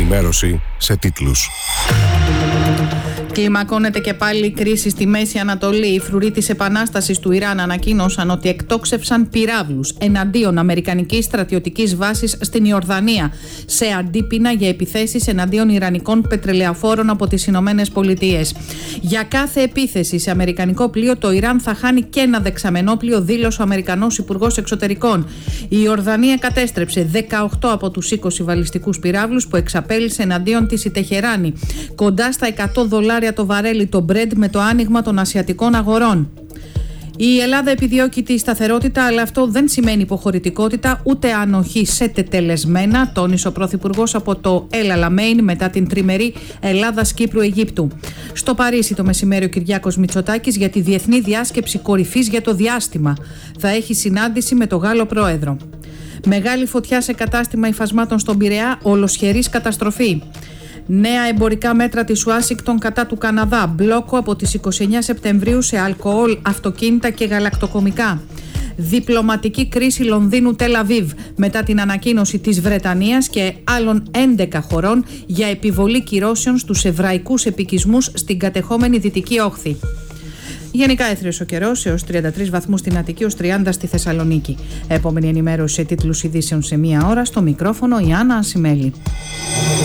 ενημέρωση σε τίτλους. Κλιμακώνεται και πάλι η κρίση στη Μέση Ανατολή. Οι φρουροί της Επανάστασης του Ιράν ανακοίνωσαν ότι εκτόξευσαν πυράβλους εναντίον αμερικανικής στρατιωτικής βάσης στην Ιορδανία, σε αντίπεινα για επιθέσεις εναντίον ιρανικών πετρελαιοφόρων από τις Ηνωμένες Πολιτείες. Για κάθε επίθεση σε αμερικανικό πλοίο, το Ιράν θα χάνει και ένα δεξαμενόπλοιο, δήλωσε ο Αμερικανός Υπουργός Εξωτερικών. Η Ιορδανία κατέστρεψε 18 από τους 20 βαλιστικούς πυράβλους που εξαπέλυσε εναντίον της η Τεχεράνη. Κοντά στα $100 το βαρέλι το μπρεντ με το άνοιγμα των ασιατικών αγορών. Η Ελλάδα επιδιώκει τη σταθερότητα, αλλά αυτό δεν σημαίνει υποχωρητικότητα ούτε ανοχή σε τετελεσμένα, τόνισε ο Πρωθυπουργός από το El Alamein μετά την τριμερή Ελλάδας-Κύπρου-Αιγύπτου. Στο Παρίσι το μεσημέρι ο Κυριάκος Μητσοτάκης για τη Διεθνή Διάσκεψη Κορυφής για το Διάστημα. Θα έχει συνάντηση με τον Γάλλο Πρόεδρο. Μεγάλη φωτιά σε κατάστημα υφασμάτων στον Πειραιά, ολοσχερής καταστροφή. Νέα εμπορικά μέτρα της Ουάσιγκτον κατά του Καναδά. Μπλόκο από τις 29 Σεπτεμβρίου σε αλκοόλ, αυτοκίνητα και γαλακτοκομικά. Διπλωματική κρίση Λονδίνου-Τελ Αβίβ μετά την ανακοίνωση της Βρετανίας και άλλων 11 χωρών για επιβολή κυρώσεων στους εβραϊκούς επικισμούς στην κατεχόμενη Δυτική Όχθη. Γενικά έθριος ο καιρός έως 33 βαθμούς στην Αττική, ως 30 στη Θεσσαλονίκη. Επόμενη ενημέρωση σε τίτλους ειδήσεων σε μία ώρα. Στο μικρόφωνο η Άννα Ασημέλη.